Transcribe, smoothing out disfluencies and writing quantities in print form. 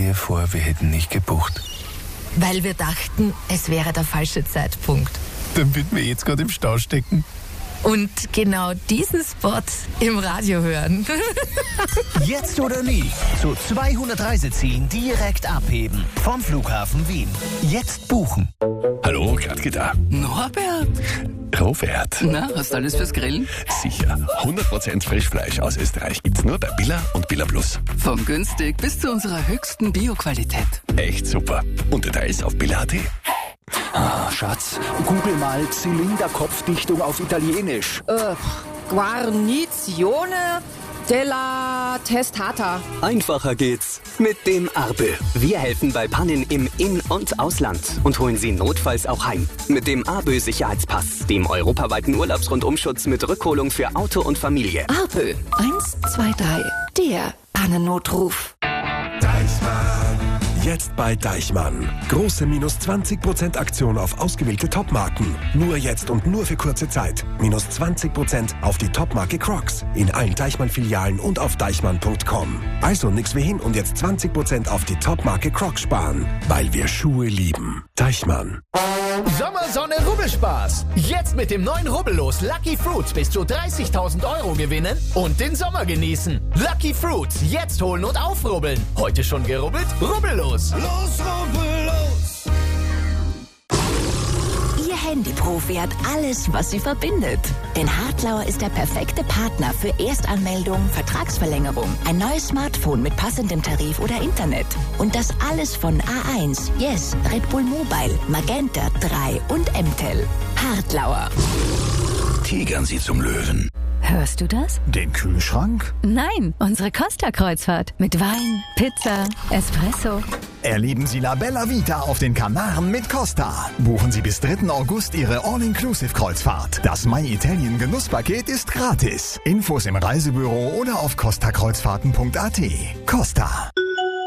mir vor, wir hätten nicht gebucht. Weil wir dachten, es wäre der falsche Zeitpunkt. Dann würden wir jetzt gerade im Stau stecken. Und genau diesen Spot im Radio hören. Jetzt oder nie. Zu 200 Reisezielen direkt abheben. Vom Flughafen Wien. Jetzt buchen. Hallo, Gradke da. Norbert! Robert. Na, hast du alles fürs Grillen? Sicher. 100% Frischfleisch aus Österreich gibt's nur bei Billa und Billa Plus. Von günstig bis zu unserer höchsten Bioqualität. Echt super. Und Details auf billa.at. Ah, Schatz, google mal Zylinderkopfdichtung auf Italienisch. Guarnizione della Testata. Einfacher geht's mit dem Arbe. Wir helfen bei Pannen im In- und Ausland und holen Sie notfalls auch heim. Mit dem Arbe Sicherheitspass, dem europaweiten Urlaubsrundumschutz mit Rückholung für Auto und Familie. Arbe 123, der Pannennotruf. Deichmann. Jetzt bei Deichmann. Große minus 20% Aktion auf ausgewählte Topmarken. Nur jetzt und nur für kurze Zeit. Minus 20% auf die Topmarke Crocs. In allen Deichmann-Filialen und auf deichmann.com. Also nix wie hin und jetzt 20% auf die Topmarke Crocs sparen. Weil wir Schuhe lieben. Deichmann. Sommersonne Rubbelspaß. Jetzt mit dem neuen Rubbellos Lucky Fruits bis zu 30.000 € gewinnen und den Sommer genießen. Lucky Fruits, jetzt holen und aufrubbeln. Heute schon gerubbelt? Rubbellos. Los, rubbellos. Ihr Handyprofi hat alles, was sie verbindet. Denn Hartlauer ist der perfekte Partner für Erstanmeldung, Vertragsverlängerung, ein neues Smartphone mit passendem Tarif oder Internet. Und das alles von A1, Yes, Red Bull Mobile, Magenta 3 und M-Tel. Hartlauer. Tigern Sie zum Löwen. Hörst du das? Den Kühlschrank? Nein, unsere Costa-Kreuzfahrt. Mit Wein, Pizza, Espresso. Erleben Sie La Bella Vita auf den Kanaren mit Costa. Buchen Sie bis 3. August Ihre All-Inclusive-Kreuzfahrt. Das My Italien Genusspaket ist gratis. Infos im Reisebüro oder auf costakreuzfahrten.at. Costa.